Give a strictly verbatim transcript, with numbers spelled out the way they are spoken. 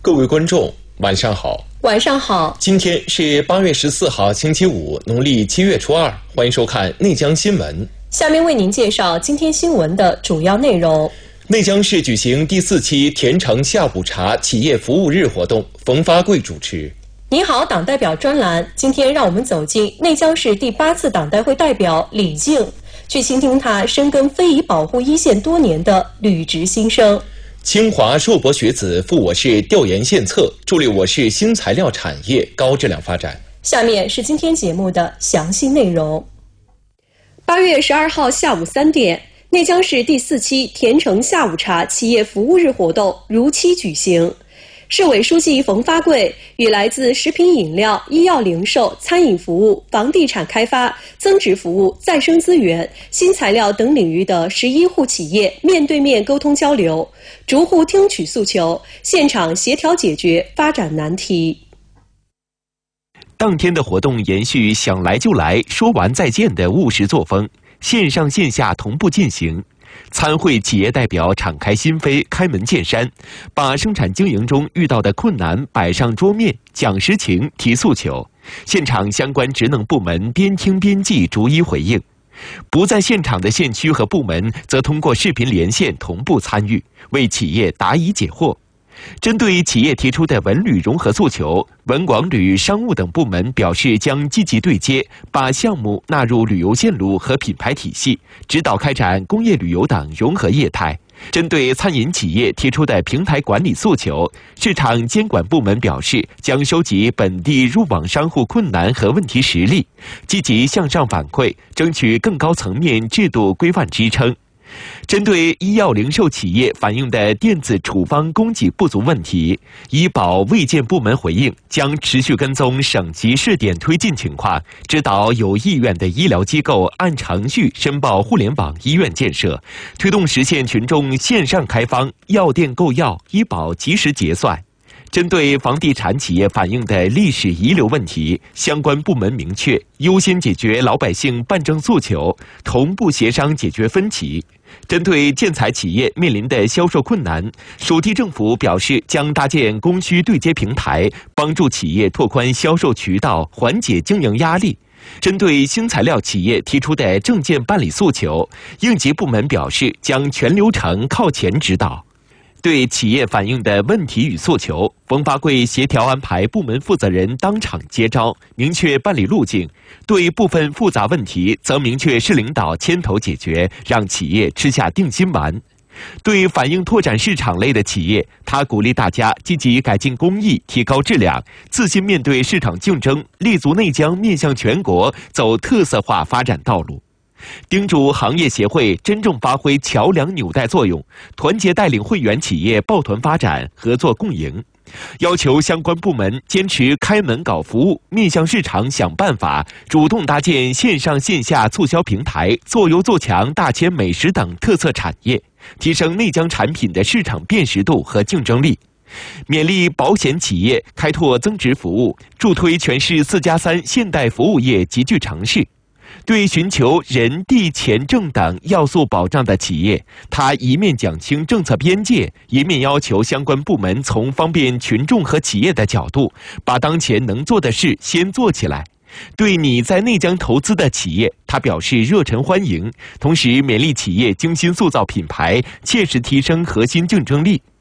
各位观众，晚上好。 晚上好。 今天是八月十四号，星期五，农历七月初二。欢迎收看内江新闻。 下面为您介绍今天新闻的主要内容。 内江市举行第四期甜橙下午茶企业服务日活动，冯发贵主持。 你好，党代表专栏，今天让我们走进内江市第八次党代会代表李静，去倾听他深耕非遗保护一线多年的履职心声。 清华硕博学子赴我市调研献策，助力我市新材料产业高质量发展。 下面是今天节目的详细内容。八月十二号下午三点，内江市第四期甜橙下午茶企业服务日活动如期举行。市委书记冯发贵与来自食品饮料、医药零售、餐饮服务、房地产开发、增值服务、再生资源、新材料等领域的十一户企业面对面沟通交流，逐户听取诉求，现场协调解决发展难题。 当天的活动延续想来就来、说完再见的务实作风，线上线下同步进行。参会企业代表敞开心扉，开门见山，把生产经营中遇到的困难摆上桌面，讲实情，提诉求。现场相关职能部门边听边记，逐一回应。不在现场的县区和部门则通过视频连线同步参与，为企业答疑解惑。针对企业提出的文旅融合诉求，文广旅、商务等部门表示将积极对接，把项目纳入旅游线路和品牌体系，指导开展工业旅游等融合业态。针对餐饮企业提出的平台管理诉求，市场监管部门表示将收集本地入网商户困难和问题实例，积极向上反馈，争取更高层面制度规范支撑。针对医药零售企业反映的电子处方供给不足问题，医保卫健部门回应将持续跟踪省级试点推进情况，指导有意愿的医疗机构按程序申报互联网医院建设，推动实现群众线上开方，药店购药，医保及时结算。针对房地产企业反映的历史遗留问题，相关部门明确优先解决老百姓办证诉求，同步协商解决分歧。针对建材企业面临的销售困难，属地政府表示将搭建供需对接平台，帮助企业拓宽销售渠道，缓解经营压力。针对新材料企业提出的证件办理诉求，应急部门表示将全流程靠前指导。对企业反映的问题与诉求，冯发贵协调安排部门负责人当场接招，明确办理路径；对部分复杂问题，则明确市领导牵头解决，让企业吃下定心丸。对反映拓展市场类的企业，他鼓励大家积极改进工艺，提高质量，自信面对市场竞争，立足内江面向全国，走特色化发展道路。叮嘱行业协会真正发挥桥梁纽带作用，团结带领会员企业抱团发展，合作共赢。要求相关部门坚持开门搞服务，面向市场想办法，主动搭建线上线下促销平台，做优做强大千美食等特色产业，提升内江产品的市场辨识度和竞争力。勉励保险企业开拓增值服务，助推全市四加三现代服务业集聚城市。对寻求人、地、钱、政等要素保障的企业，他一面讲清政策边界，一面要求相关部门从方便群众和企业的角度，把当前能做的事先做起来。对你在内江投资的企业，他表示热忱欢迎，同时勉励企业精心塑造品牌，切实提升核心竞争力。